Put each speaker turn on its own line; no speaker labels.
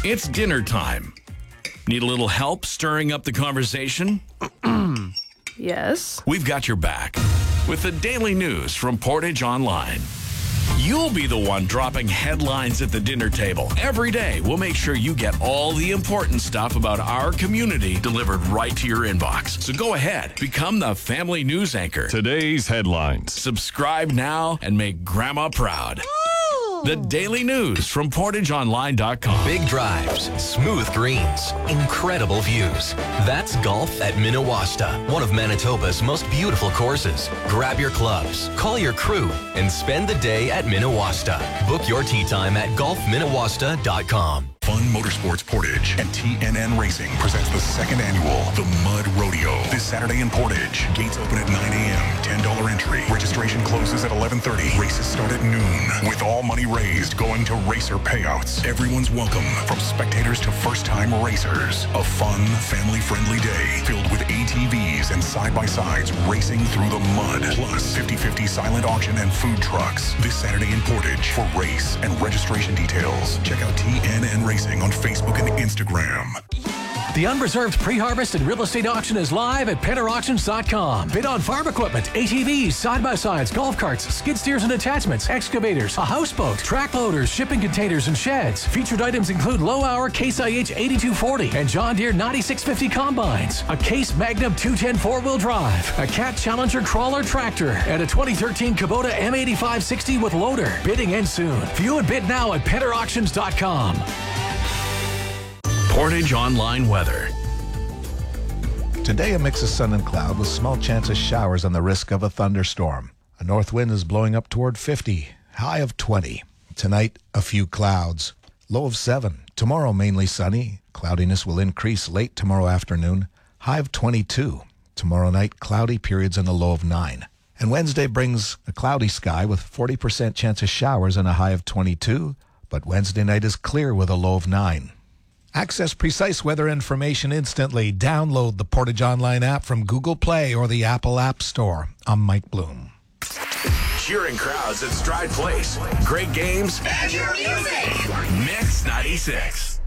It's dinner time. Need a little help stirring up the conversation?
Yes.
We've got your back with the daily news from Portage Online. You'll be the one dropping headlines at the dinner table. Every day, we'll make sure you get all the important stuff about our community delivered right to your inbox. So go ahead, become the family news anchor.
Today's headlines.
Subscribe now and make Grandma proud. The daily news from PortageOnline.com.
Big drives, smooth greens, incredible views. That's golf at Minawasta, one of Manitoba's most beautiful courses. Grab your clubs, call your crew, and spend the day at Minawasta. Book your tee time at golfminawasta.com.
Fun Motorsports Portage and TNN Racing presents the second annual The Mud Rodeo this Saturday in Portage. Gates open at 9 a.m., $10 entry. Registration closes at 11:30. Races start at noon, with all money raised going to racer payouts. Everyone's welcome, from spectators to first-time racers. A fun, family-friendly day filled with ATVs and side-by-sides racing through the mud. Plus, 50/50 silent auction and food trucks this Saturday in Portage. For race and registration details, check out TNN Racing on Facebook and Instagram.
The unreserved pre-harvest and real estate auction is live at PennerAuctions.com. Bid on farm equipment, ATVs, side-by-sides, golf carts, skid steers and attachments, excavators, a houseboat, track loaders, shipping containers, and sheds. Featured items include low-hour Case IH 8240 and John Deere 9650 combines, a Case Magnum 210 four-wheel drive, a Cat Challenger crawler tractor, and a 2013 Kubota M8560 with loader. Bidding ends soon. View and bid now at PennerAuctions.com.
Portage Online weather.
Today, a mix of sun and cloud with small chance of showers and the risk of a thunderstorm. A north wind is blowing up toward 50, high of 20. Tonight, a few clouds, low of 7. Tomorrow, mainly sunny. Cloudiness will increase late tomorrow afternoon, high of 22. Tomorrow night, cloudy periods and a low of 9. And Wednesday brings a cloudy sky with 40% chance of showers and a high of 22. But Wednesday night is clear with a low of 9. Access precise weather information instantly. Download the Portage Online app from Google Play or the Apple App Store. I'm Mike Bloom.
Cheering crowds at Stride Place. Great games.
And your music.
Mix 96.